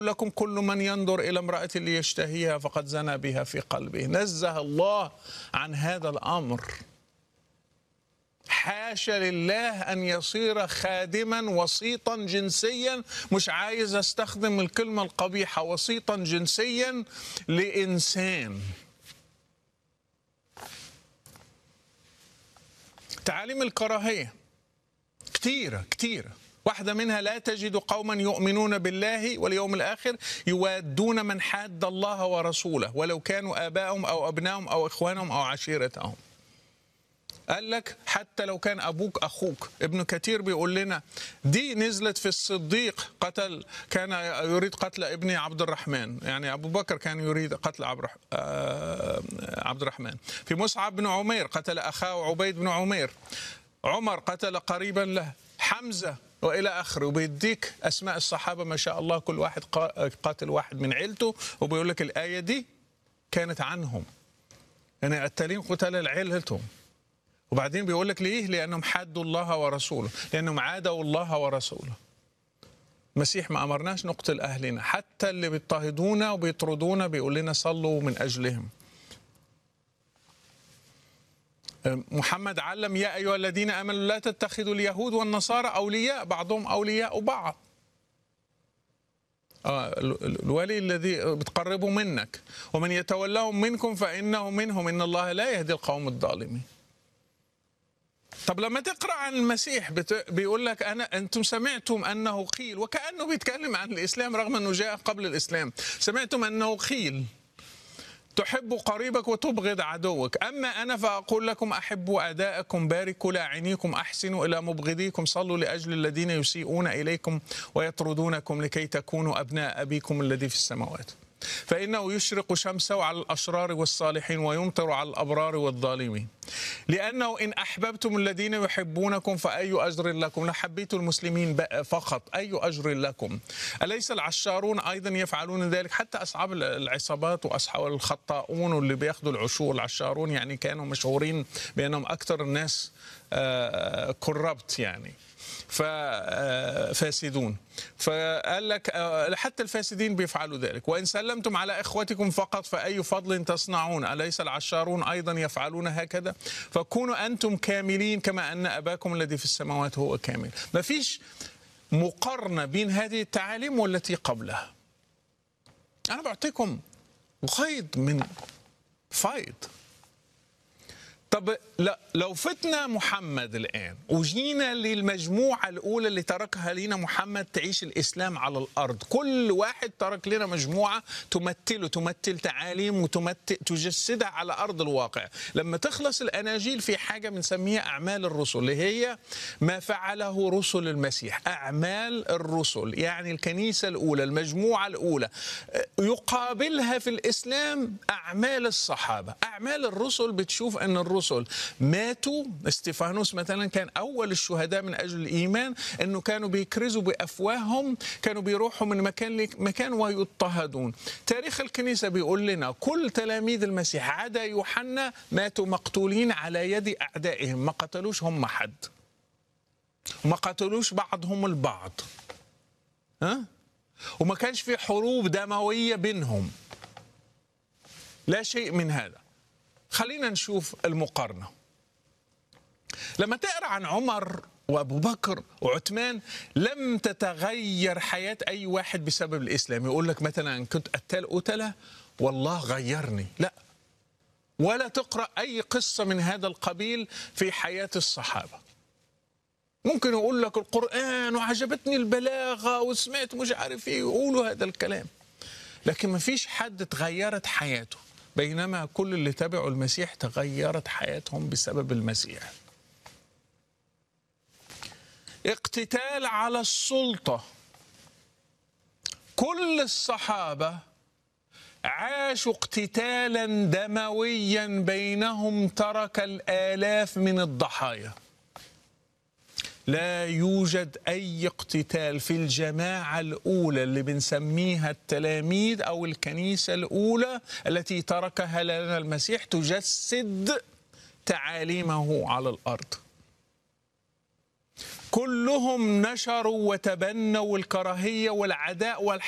لكم كل من ينظر إلى امرأة ليشتهيها فقد زنى بها في قلبه. نزه الله عن هذا الأمر. حاشا لله أن يصير خادما وسيطا جنسيا، مش عايز استخدم الكلمة القبيحة، وسيطا جنسيا لإنسان. تعاليم الكراهية كتيرة كتيرة، واحدة منها: لا تجد قوما يؤمنون بالله واليوم الآخر يوادون من حاد الله ورسوله ولو كانوا آباءهم أو أبنائهم أو إخوانهم أو عشيرتهم. قال لك حتى لو كان أبوك أخوك. ابن كثير بيقول لنا دي نزلت في الصديق، كان يريد قتل ابن عبد الرحمن، يعني أبو بكر كان يريد قتل عبد الرحمن. في مصعب بن عمير قتل أخاه عبيد بن عمير. عمر قتل قريبا له، حمزة، وإلى آخره. وبيديك أسماء الصحابة ما شاء الله، كل واحد قاتل واحد من عيلته، وبيقول لك الآية دي كانت عنهم، يعني التالين قتل عيلتهم. وبعدين بيقول لك ليه؟ لأنهم حادوا الله ورسوله، لأنهم عادوا الله ورسوله. المسيح ما أمرناش نقتل أهلنا، حتى اللي بيضطهدونا وبيطردونا بيقول لنا صلوا من أجلهم. محمد علم: يا أيها الذين آمنوا لا تتخذوا اليهود والنصارى أولياء بعضهم أولياء بعض. الولي الذي بتقربه منك، ومن يتولهم منكم فإنه منهم، إن الله لا يهدي القوم الظالمين. طب لما تقرأ عن المسيح بيقول لك أنتم سمعتم أنه قيل، وكأنه بيتكلم عن الإسلام رغم أنه جاء قبل الإسلام. سمعتم أنه قيل: تحب قريبك وتبغض عدوك، أما أنا فأقول لكم أحبوا أعداءكم، باركوا لاعنيكم، أحسنوا إلى مبغضيكم، صلوا لأجل الذين يسيئون إليكم ويطردونكم لكي تكونوا أبناء أبيكم الذي في السماوات، فإنه يشرق شمسه على الأشرار والصالحين ويمطر على الأبرار والظالمين. لأنه إن أحببتم الذين يحبونكم فأي أجر لكم؟ لو حبيتوا المسلمين فقط أي أجر لكم؟ أليس العشارون أيضا يفعلون ذلك؟ حتى أصحاب العصابات وأصحاب الخطاؤون اللي بياخذوا العشور، العشارون يعني كانوا مشهورين بأنهم أكثر الناس كوربت، يعني فاسدون. فقال لك حتى الفاسدين بيفعلوا ذلك. وإن سلمتم على إخوتكم فقط فأي فضل تصنعون؟ أليس العشارون أيضا يفعلون هكذا؟ فكونوا أنتم كاملين كما أن أباكم الذي في السماوات هو كامل. ما فيش مقارنة بين هذه التعاليم والتي قبلها. أنا بعطيكم خيط من فيض. طب لو فتنا محمد الآن وجينا للمجموعة الأولى اللي تركها لنا محمد تعيش الإسلام على الأرض، كل واحد ترك لنا مجموعة تمثل تعاليم تجسدها على أرض الواقع. لما تخلص الأناجيل في حاجة بنسميها أعمال الرسل، اللي هي ما فعله رسل المسيح، أعمال الرسل، يعني الكنيسة الأولى، المجموعة الأولى. يقابلها في الإسلام أعمال الصحابة. أعمال الرسل بتشوف أن الرسل ماتوا. استفانوس مثلا كان أول الشهداء من أجل الإيمان، أنه كانوا بيكرزوا بأفواههم، كانوا بيروحوا من مكان لمكان ويضطهدون. تاريخ الكنيسة بيقول لنا كل تلاميذ المسيح عدا يوحنا ماتوا مقتولين على يد أعدائهم، ما قتلوش هم حد، وما قتلوش بعضهم البعض، وما كانش في حروب دموية بينهم، لا شيء من هذا. خلينا نشوف المقارنة. لما تقرأ عن عمر وأبو بكر وعثمان لم تتغير حياة أي واحد بسبب الإسلام. يقول لك مثلا كنت قتلة والله غيرني، لا. ولا تقرأ أي قصة من هذا القبيل في حياة الصحابة. ممكن يقول لك القرآن وعجبتني البلاغة وسمعت مش عارف ايه، يقولوا هذا الكلام، لكن ما فيش حد تغيرت حياته، بينما كل اللي تبعوا المسيح تغيرت حياتهم بسبب المسيح. اقتتال على السلطة. كل الصحابة عاشوا اقتتالا دمويا بينهم ترك الآلاف من الضحايا. لا يوجد أي اقتتال في الجماعة الأولى اللي بنسميها التلاميذ أو الكنيسة الأولى التي تركها لنا المسيح تجسد تعاليمه على الأرض. كلهم نشروا وتبنوا الكراهية والعداء